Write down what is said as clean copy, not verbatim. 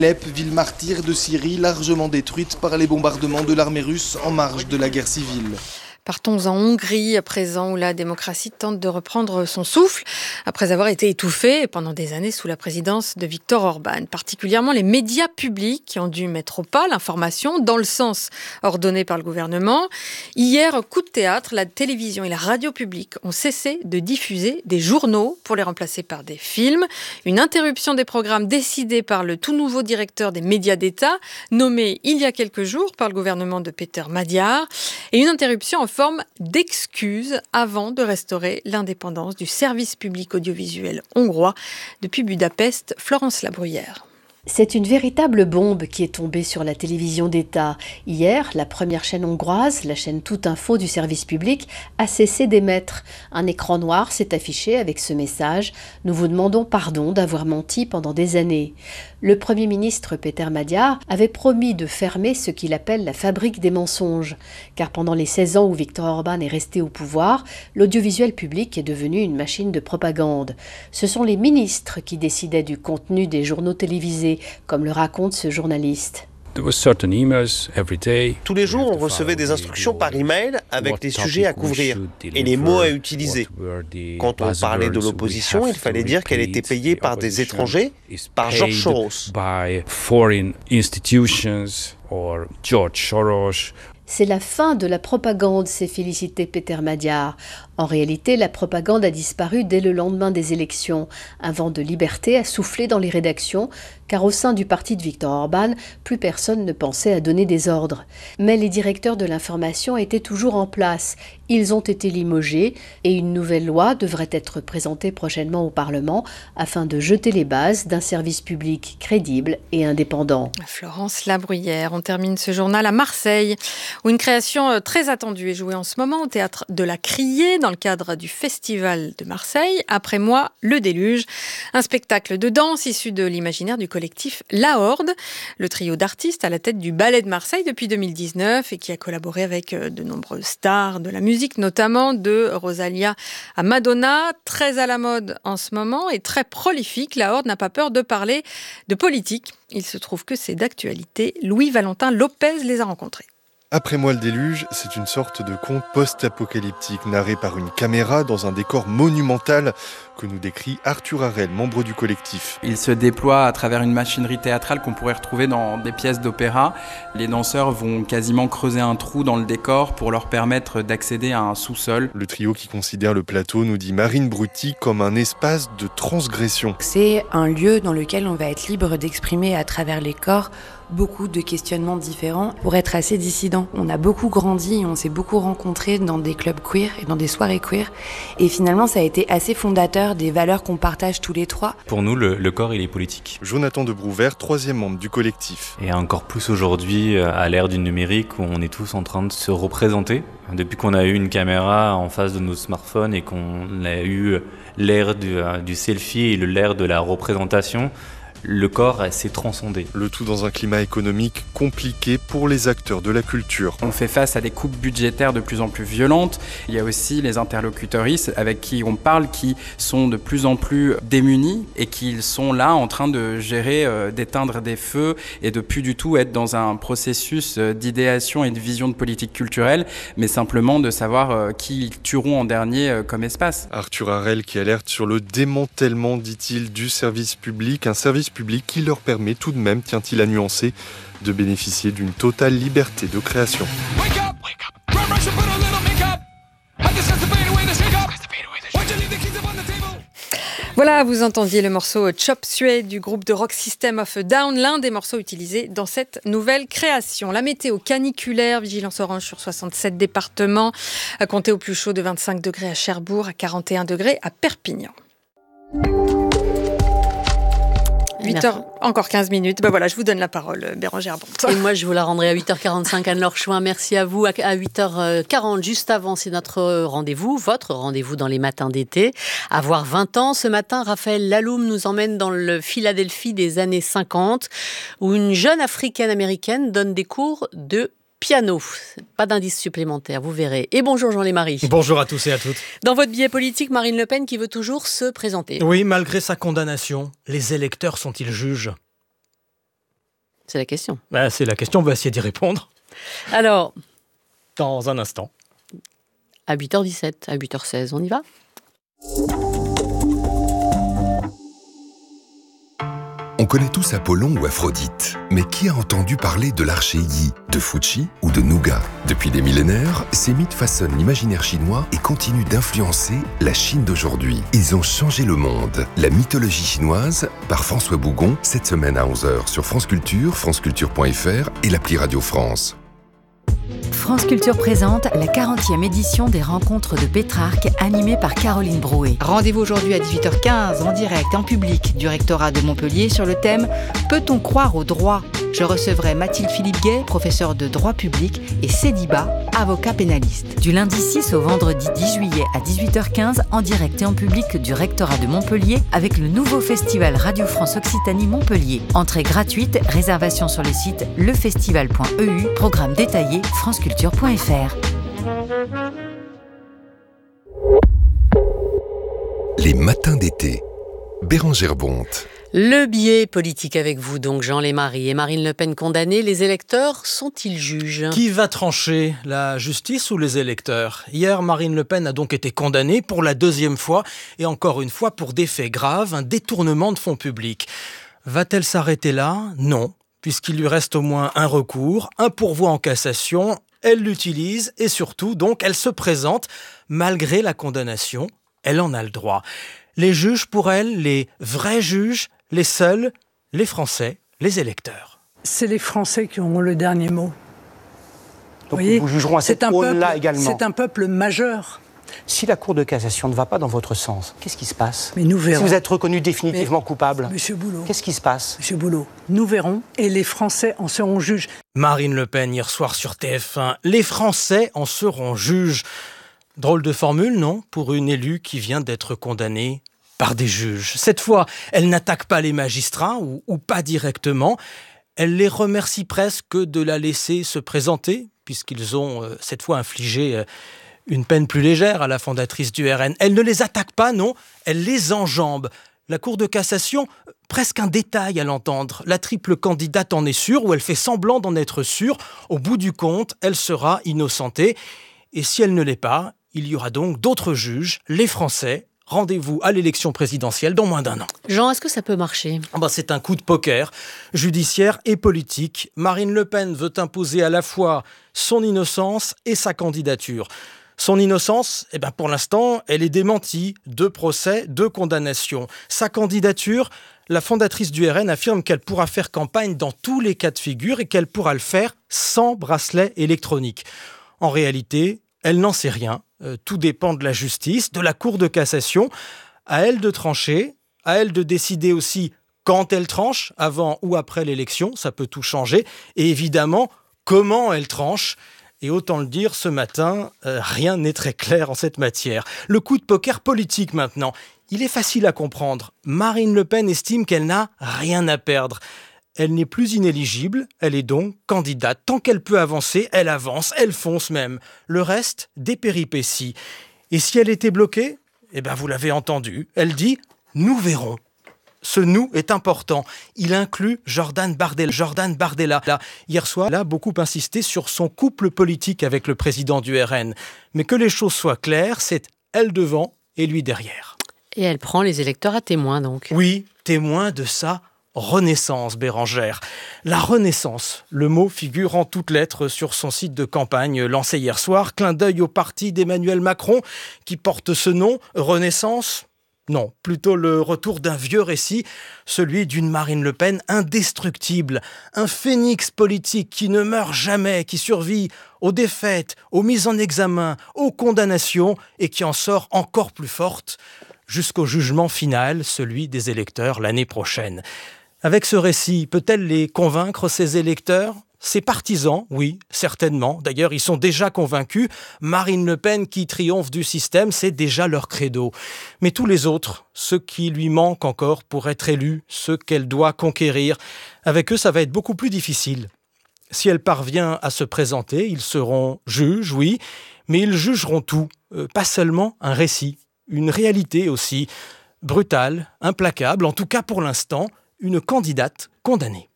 Alep, ville martyre de Syrie, largement détruite par les bombardements de l'armée russe en marge de la guerre civile. Partons en Hongrie à présent, où la démocratie tente de reprendre son souffle après avoir été étouffée pendant des années sous la présidence de Viktor Orban. Particulièrement les médias publics qui ont dû mettre au pas l'information dans le sens ordonné par le gouvernement. Hier, coup de théâtre, la télévision et la radio publique ont cessé de diffuser des journaux pour les remplacer par des films. Une interruption des programmes décidée par le tout nouveau directeur des médias d'État, nommé il y a quelques jours par le gouvernement de Péter Magyar. Et une interruption en forme d'excuse avant de restaurer l'indépendance du service public audiovisuel hongrois. Depuis Budapest, Florence Labruyère. C'est une véritable bombe qui est tombée sur la télévision d'État. Hier, la première chaîne hongroise, la chaîne Toute Info du service public, a cessé d'émettre. Un écran noir s'est affiché avec ce message « Nous vous demandons pardon d'avoir menti pendant des années ». Le Premier ministre Péter Magyar avait promis de fermer ce qu'il appelle la fabrique des mensonges. Car pendant les 16 ans où Viktor Orban est resté au pouvoir, l'audiovisuel public est devenu une machine de propagande. Ce sont les ministres qui décidaient du contenu des journaux télévisés, comme le raconte ce journaliste. Tous les jours, on recevait des instructions par email avec les sujets à couvrir et les mots à utiliser. Quand on parlait de l'opposition, il fallait dire qu'elle était payée par des étrangers, par George Soros. C'est la fin de la propagande, s'est félicité Péter Magyar. En réalité, la propagande a disparu dès le lendemain des élections. Un vent de liberté a soufflé dans les rédactions, car au sein du parti de Viktor Orban, plus personne ne pensait à donner des ordres. Mais les directeurs de l'information étaient toujours en place. Ils ont été limogés et une nouvelle loi devrait être présentée prochainement au Parlement afin de jeter les bases d'un service public crédible et indépendant. Florence Labruyère, on termine ce journal à Marseille, où une création très attendue est jouée en ce moment au théâtre de la Criée dans le cadre du Festival de Marseille. Après moi, le déluge, un spectacle de danse issu de l'imaginaire du collectif La Horde, le trio d'artistes à la tête du Ballet de Marseille depuis 2019 et qui a collaboré avec de nombreuses stars de la musique, notamment de Rosalia à Madonna, très à la mode en ce moment et très prolifique. La Horde n'a pas peur de parler de politique. Il se trouve que c'est d'actualité. Louis-Valentin Lopez les a rencontrés. Après moi le déluge, c'est une sorte de conte post-apocalyptique narré par une caméra dans un décor monumental que nous décrit Arthur Harel, membre du collectif. Il se déploie à travers une machinerie théâtrale qu'on pourrait retrouver dans des pièces d'opéra. Les danseurs vont quasiment creuser un trou dans le décor pour leur permettre d'accéder à un sous-sol. Le trio qui considère le plateau nous dit Marine Brutti comme un espace de transgression. C'est un lieu dans lequel on va être libre d'exprimer à travers les corps beaucoup de questionnements différents pour être assez dissident. On a beaucoup grandi, on s'est beaucoup rencontrés dans des clubs queer et dans des soirées queer. Et finalement, ça a été assez fondateur des valeurs qu'on partage tous les trois. Pour nous, le corps, il est politique. Jonathan de Brouvert, 3e membre du collectif. Et encore plus aujourd'hui, à l'ère du numérique, où on est tous en train de se représenter. Depuis qu'on a eu une caméra en face de nos smartphones et qu'on a eu l'ère du selfie et l'ère de la représentation, le corps s'est transcendé. Le tout dans un climat économique compliqué pour les acteurs de la culture. On fait face à des coupes budgétaires de plus en plus violentes. Il y a aussi les interlocuteuristes avec qui on parle qui sont de plus en plus démunis et qui sont là en train de gérer, d'éteindre des feux et de plus du tout être dans un processus d'idéation et de vision de politique culturelle, mais simplement de savoir qui ils tueront en dernier comme espace. Arthur Harel qui alerte sur le démantèlement, dit-il, du service public, un service public qui leur permet tout de même, tient-il à nuancer, de bénéficier d'une totale liberté de création. Voilà, vous entendiez le morceau Chop Suey du groupe de rock System of a Down, l'un des morceaux utilisés dans cette nouvelle création. La météo caniculaire, vigilance orange sur 67 départements, à compter au plus chaud de 25 degrés à Cherbourg, à 41 degrés à Perpignan. 8h, encore 15 minutes. Ben voilà, je vous donne la parole, Bérangère Bonte. Et moi, je vous la rendrai à 8h45, Anne-Laure Chouin. Merci à vous. À 8h40, juste avant, c'est notre rendez-vous, votre rendez-vous dans les matins d'été. Avoir 20 ans, ce matin, Raphaël Laloum nous emmène dans le Philadelphie des années 50, où une jeune africaine-américaine donne des cours de piano. Pas d'indice supplémentaire, vous verrez. Et bonjour Jean Lémarie. Bonjour à tous et à toutes. Dans votre billet politique, Marine Le Pen qui veut toujours se présenter. Oui, malgré sa condamnation, les électeurs sont-ils juges ? C'est la question. C'est la question, on va essayer d'y répondre. Alors, dans un instant. À 8h17, à 8h16, on y va ? On connaît tous Apollon ou Aphrodite, mais qui a entendu parler de l'archer Yi, de Fuji ou de Nougat ? Depuis des millénaires, ces mythes façonnent l'imaginaire chinois et continuent d'influencer la Chine d'aujourd'hui. Ils ont changé le monde. La mythologie chinoise, par François Bougon, cette semaine à 11h sur France Culture, franceculture.fr et l'appli Radio France. France Culture présente la 40e édition des Rencontres de Pétrarque, animée par Caroline Brouet. Rendez-vous aujourd'hui à 18h15 en direct, en public, du rectorat de Montpellier sur le thème « Peut-on croire au droit ?» Je recevrai Mathilde Philippe-Gay, professeure de droit public, et Cédiba, avocat pénaliste. Du lundi 6 au vendredi 10 juillet à 18h15, en direct et en public du rectorat de Montpellier, avec le nouveau festival Radio France Occitanie Montpellier. Entrée gratuite, réservation sur le site lefestival.eu, programme détaillé franceculture.fr. Les matins d'été. Bérengère Bonte. Le biais politique avec vous, donc Jean Lémarie et Marine Le Pen condamnés. Les électeurs sont-ils juges ? Qui va trancher, la justice ou les électeurs ? Hier, Marine Le Pen a donc été condamnée pour la deuxième fois, et encore une fois pour des faits graves, un détournement de fonds publics. Va-t-elle s'arrêter là ? Non, puisqu'il lui reste au moins un recours, un pourvoi en cassation. Elle l'utilise et surtout, donc, elle se présente malgré la condamnation. Elle en a le droit. Les juges, pour elle, les vrais juges, les seuls, les Français, les électeurs. C'est les Français qui auront le dernier mot. Donc vous jugeront à cette aune-là également. C'est un peuple majeur. Si la Cour de cassation ne va pas dans votre sens, qu'est-ce qui se passe ? Mais nous verrons. Si vous êtes reconnu définitivement coupable, Monsieur Boulot, qu'est-ce qui se passe ? Monsieur Boulot, nous verrons et les Français en seront juges. Marine Le Pen hier soir sur TF1. Les Français en seront juges. Drôle de formule, non ? Pour une élue qui vient d'être condamnée par des juges. Cette fois, elle n'attaque pas les magistrats ou pas directement. Elle les remercie presque de la laisser se présenter, puisqu'ils ont cette fois infligé une peine plus légère à la fondatrice du RN. Elle ne les attaque pas, non, elle les enjambe. La Cour de cassation, presque un détail à l'entendre. La triple candidate en est sûre, ou elle fait semblant d'en être sûre. Au bout du compte, elle sera innocentée. Et si elle ne l'est pas, il y aura donc d'autres juges, les Français. Rendez-vous à l'élection présidentielle dans moins d'un an. Jean, est-ce que ça peut marcher ? C'est un coup de poker, judiciaire et politique. Marine Le Pen veut imposer à la fois son innocence et sa candidature. Son innocence, pour l'instant, elle est démentie. 2 procès, 2 condamnations. Sa candidature, la fondatrice du RN affirme qu'elle pourra faire campagne dans tous les cas de figure et qu'elle pourra le faire sans bracelet électronique. En réalité, elle n'en sait rien. Tout dépend de la justice, de la Cour de cassation. À elle de trancher, à elle de décider aussi quand elle tranche, avant ou après l'élection, ça peut tout changer. Et évidemment, comment elle tranche. Et autant le dire, ce matin, rien n'est très clair en cette matière. Le coup de poker politique maintenant, il est facile à comprendre. Marine Le Pen estime qu'elle n'a rien à perdre. Elle n'est plus inéligible, elle est donc candidate. Tant qu'elle peut avancer, elle avance, elle fonce même. Le reste, des péripéties. Et si elle était bloquée ? Vous l'avez entendu, elle dit « nous verrons ». Ce « nous » est important. Il inclut Jordan Bardella. Hier soir, elle a beaucoup insisté sur son couple politique avec le président du RN. Mais que les choses soient claires, c'est elle devant et lui derrière. Et elle prend les électeurs à témoin, donc. Oui, témoin de ça. Renaissance, Bérengère. La Renaissance, le mot figure en toutes lettres sur son site de campagne lancé hier soir. Clin d'œil au parti d'Emmanuel Macron qui porte ce nom, Renaissance. Non, plutôt le retour d'un vieux récit, celui d'une Marine Le Pen indestructible. Un phénix politique qui ne meurt jamais, qui survit aux défaites, aux mises en examen, aux condamnations et qui en sort encore plus forte jusqu'au jugement final, celui des électeurs l'année prochaine. Avec ce récit, peut-elle les convaincre, ces électeurs ? Ses partisans, oui, certainement. D'ailleurs, ils sont déjà convaincus. Marine Le Pen qui triomphe du système, c'est déjà leur credo. Mais tous les autres, ceux qui lui manquent encore pour être élus, ceux qu'elle doit conquérir, avec eux, ça va être beaucoup plus difficile. Si elle parvient à se présenter, ils seront juges, oui, mais ils jugeront tout, pas seulement un récit, une réalité aussi, brutale, implacable, en tout cas pour l'instant, une candidate condamnée.